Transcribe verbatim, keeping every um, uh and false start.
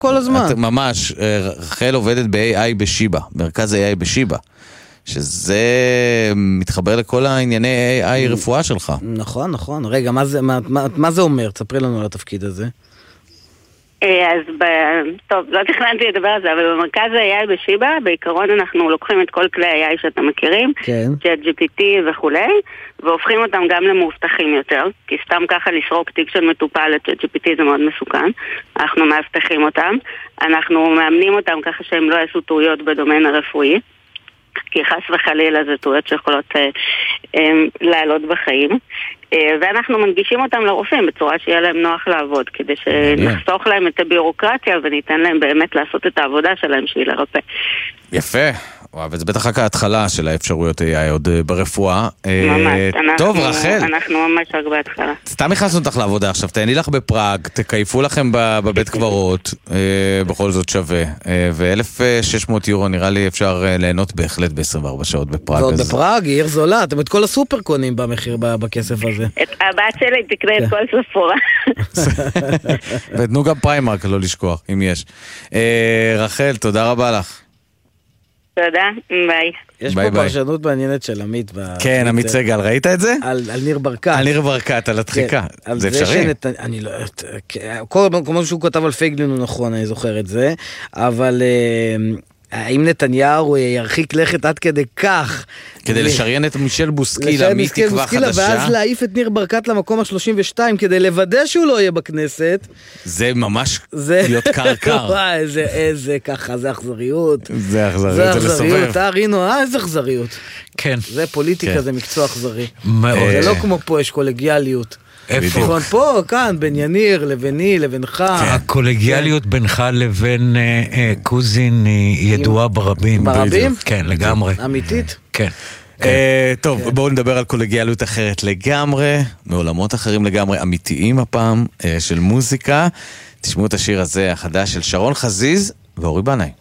כל הזמן. את, ממש, רחל עובדת ב-איי איי בשיבה, מרכז איי איי בשיבה, שזה מתחבר לכל הענייני איי איי רפואה שלך. נכון, נכון. רגע, מה זה, מה, מה, מה זה אומר? תספרי לנו על התפקיד הזה. אז ב... טוב, לא תכננתי לדבר על זה, אבל במרכז ה-איי איי בשיבה, בעיקרון אנחנו לוקחים את כל כלי ה-איי איי שאתם מכירים, כן. צ'אט ג'י פי טי וכולי, והופכים אותם גם למאובטחים יותר, כי סתם ככה לסרוק תיק של מטופל לצ'אט ג'י פי טי זה מאוד מסוכן. אנחנו מאבטחים אותם, אנחנו מאמנים אותם ככה שהם לא יעשו טעויות בדומיין הרפואי, כי חס וחלילה זה טעויות שיכולות אה, אה, לעלות בחיים, אה, ואנחנו מנגישים אותם לרופאים בצורה שיהיה להם נוח לעבוד, כדי שנחסוך להם את הבירוקרטיה וניתן להם באמת לעשות את העבודה שלהם שהיא לרפא. יפה. וואו, וזה בטח רק ההתחלה של האפשרויות איי איי עוד ברפואה. ממש, טוב, אנחנו, רחל. אנחנו ממש רק בהתחלה. סתם הכנסנו אותך לעבודה עכשיו, תהני לך בפראג, תקייפו לכם בבית קברות, בכל זאת שווה. ו-אלף ושש מאות יורו נראה לי אפשר ליהנות בהחלט ב-עשרים וארבע שעות בפראג. ועוד בפראג, היא עיר זולה, אתם את כל הסופר קונים במחיר, בכסף הזה. את הבת שלי תקנה את כל ספורה. ותנו גם פריימרק, לא לשכוח, אם יש. רחל, תודה רבה לך. תודה, ביי. יש פה פרשנות מעניינת של עמית. כן, עמית סגל, ראית את זה? על ניר ברקת. על ניר ברקת, על הדחיקה. זה אפשרי? אני לא... כמו שהוא כותב על פייגלין הוא נכון, אני זוכר את זה, אבל... האם נתניהו ירחיק לכת עד כדי כך? כדי לשריין את מישל בוסקילה, מתקווה חדשה. ואז להעיף את ניר ברקת למקום ה-שלושים ושתיים, כדי לוודא שהוא לא יהיה בכנסת. זה ממש להיות קרקר. איזה ככה, זה אכזריות. זה אכזריות, זה לסובב. אה, רינו, אה, איזה אכזריות. כן. זה פוליטיקה, זה מקצוע אכזרי. מאוד. זה לא כמו פה, יש קולגיאליות. איפה? פה, כאן, בין יניר, לביני, לבינך. הקולגיאליות בינך לבין קוזין היא ידועה ברבים. ברבים? כן, לגמרי. אמיתית? כן. טוב, בואו נדבר על קולגיאליות אחרת לגמרי, מעולמות אחרים לגמרי, אמיתיים הפעם, של מוזיקה. תשמעו את השיר הזה, החדש של שרון חזיז ואורי בנאי.